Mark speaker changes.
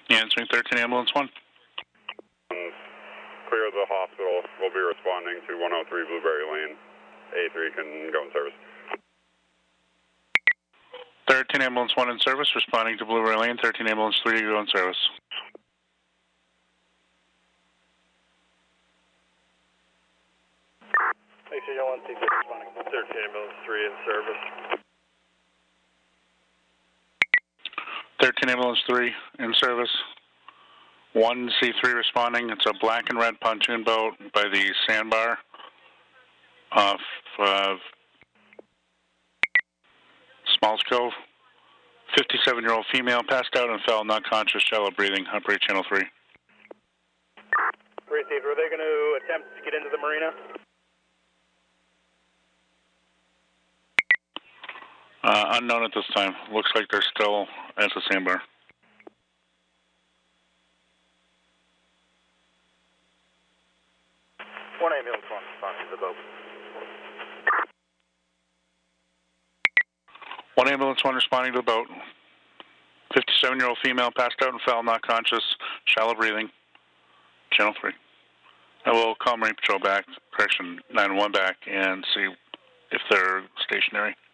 Speaker 1: Answering 13 Ambulance 1.
Speaker 2: Clear the hospital. We'll be responding to 103 Blueberry Lane. A3 can go in service.
Speaker 1: 13 Ambulance 1 in service, responding to Blueberry Lane. 13 Ambulance 3 go in service.
Speaker 2: Responding. 13 Ambulance 3 in service.
Speaker 1: 13 Ambulance 3 in service. 1C3 responding. It's a black and red pontoon boat by the sandbar off of Smalls Cove. 57-year-old female passed out and fell, not conscious, shallow breathing. Operate Channel 3.
Speaker 3: Received. Were they going to attempt to get into the marina?
Speaker 1: Unknown at this time. Looks like they're still at the sandbar.
Speaker 3: One ambulance, one responding to the boat.
Speaker 1: 1 Ambulance 1 responding to the boat. 57-year-old female passed out and fell, not conscious, shallow breathing. Channel 3. I will call Marine Patrol back, correction, 911 back, and see if they're stationary.